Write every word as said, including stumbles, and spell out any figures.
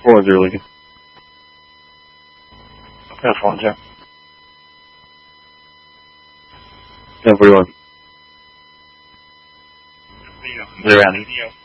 four one zero Lincoln. Yeah, four one zero. ten forty-one. Zero, Andy.